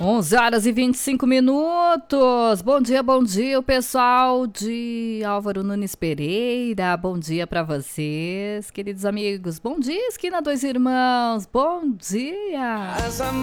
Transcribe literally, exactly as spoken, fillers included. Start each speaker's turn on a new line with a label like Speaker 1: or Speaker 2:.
Speaker 1: onze horas e vinte e cinco minutos. Bom dia, bom dia, o pessoal de Álvaro Nunes Pereira. Bom dia para vocês, queridos amigos. Bom dia, Esquina Dois Irmãos. Bom dia.